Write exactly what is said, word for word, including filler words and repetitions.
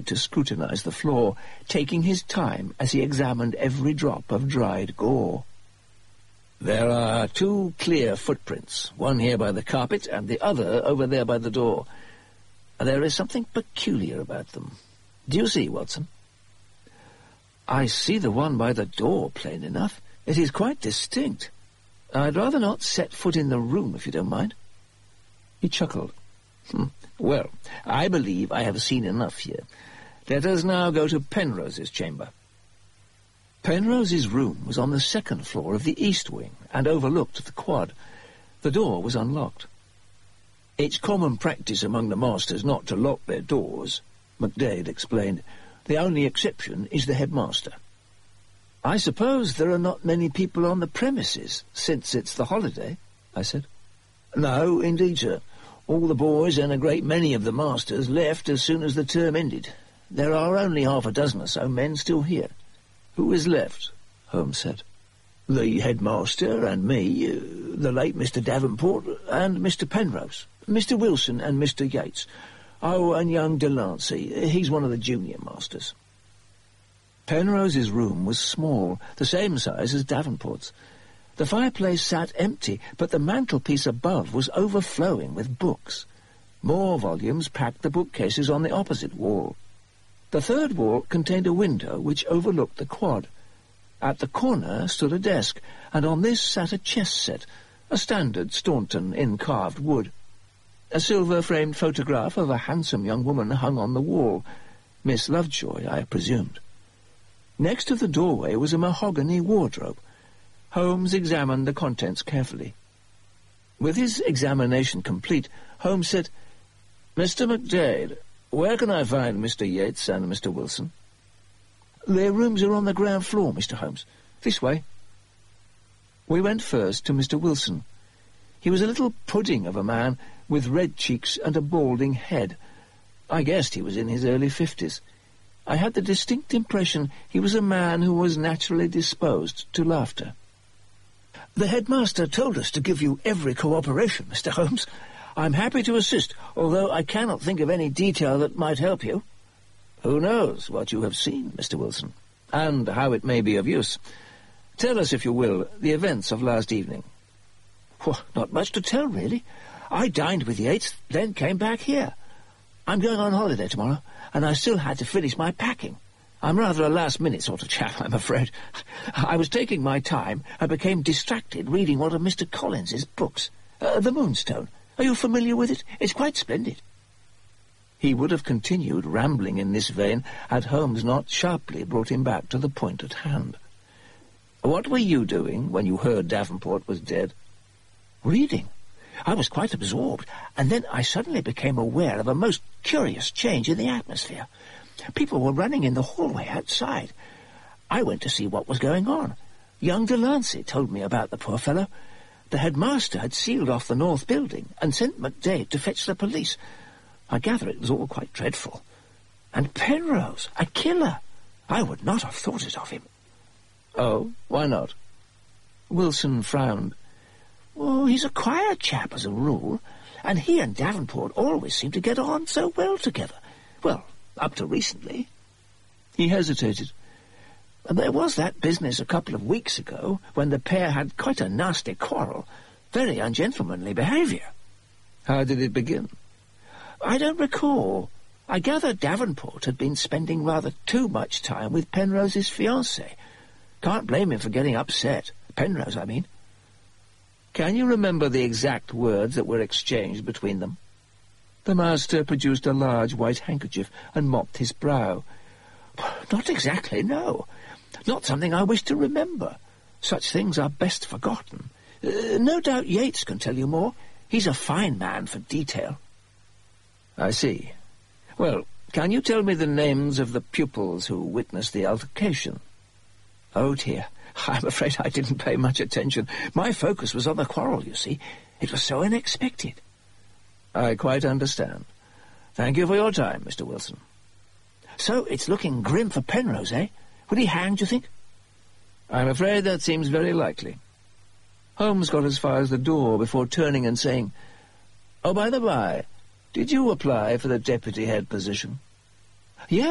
proceeded to scrutinize the floor, taking his time as he examined every drop of dried gore. "There are two clear footprints, one here by the carpet and the other over there by the door. There is something peculiar about them. Do you see, Watson?" "I see the one by the door plain enough. It is quite distinct. I'd rather not set foot in the room, if you don't mind." He chuckled. Hm. "Well, I believe I have seen enough here. Let us now go to Penrose's chamber." Penrose's room was on the second floor of the east wing and overlooked the quad. The door was unlocked. "It's common practice among the masters not to lock their doors," MacDade explained. "The only exception is the headmaster." "I suppose there are not many people on the premises, since it's the holiday," I said. "No, indeed, sir. All the boys and a great many of the masters left as soon as the term ended. There are only half a dozen or so men still here." "Who is left?" Holmes said. "The headmaster and me, uh, the late Mister Davenport, and Mister Penrose, Mister Wilson and Mister Yates. Oh, and young Delancey. He's one of the junior masters." Penrose's room was small, the same size as Davenport's. The fireplace sat empty, but the mantelpiece above was overflowing with books. More volumes packed the bookcases on the opposite wall. The third wall contained a window which overlooked the quad. At the corner stood a desk, and on this sat a chess set, a standard Staunton in carved wood. A silver-framed photograph of a handsome young woman hung on the wall. Miss Lovejoy, I presumed. Next to the doorway was a mahogany wardrobe. Holmes examined the contents carefully. With his examination complete, Holmes said, "Mister MacDade, where can I find Mister Yates and Mister Wilson?" "Their rooms are on the ground floor, Mister Holmes. This way." We went first to Mister Wilson. He was a little pudding of a man, with red cheeks and a balding head. I guessed he was in his early fifties. I had the distinct impression he was a man who was naturally disposed to laughter. "The headmaster told us to give you every cooperation, Mister Holmes. I'm happy to assist, although I cannot think of any detail that might help you." "Who knows what you have seen, Mister Wilson, and how it may be of use. Tell us, if you will, the events of last evening." "Well, not much to tell, really. I dined with Yates, then came back here. I'm going on holiday tomorrow, and I still had to finish my packing. I'm rather a last-minute sort of chap, I'm afraid. I was taking my time and became distracted reading one of Mister Collins's books. Uh, The Moonstone. Are you familiar with it? It's quite splendid." He would have continued rambling in this vein had Holmes not sharply brought him back to the point at hand. "What were you doing when you heard Davenport was dead?" "Reading. I was quite absorbed, and then I suddenly became aware of a most curious change in the atmosphere. People were running in the hallway outside. I went to see what was going on. Young Delancey told me about the poor fellow. The headmaster had sealed off the north building and sent MacDade to fetch the police. I gather it was all quite dreadful. And Penrose, a killer! I would not have thought it of him." "Oh, why not?" Wilson frowned. "Oh, he's a quiet chap as a rule, and he and Davenport always seem to get on so well together. Well, up to recently." He hesitated. "There was that business a couple of weeks ago when the pair had quite a nasty quarrel. Very ungentlemanly behaviour." "How did it begin?" "I don't recall. I gather Davenport had been spending rather too much time with Penrose's fiancée. Can't blame him for getting upset. Penrose, I mean." "Can you remember the exact words that were exchanged between them?" The master produced a large white handkerchief and mopped his brow. "Not exactly, no. Not something I wish to remember. Such things are best forgotten. Uh, no doubt Yates can tell you more. He's a fine man for detail." "I see. Well, can you tell me the names of the pupils who witnessed the altercation?" "Oh, dear. I'm afraid I didn't pay much attention. My focus was on the quarrel, you see. It was so unexpected." "I quite understand. Thank you for your time, Mister Wilson." "So it's looking grim for Penrose, eh? Will he hang, do you think?" "I'm afraid that seems very likely." Holmes got as far as the door before turning and saying, "Oh, by the by, did you apply for the deputy head position?" "Yes.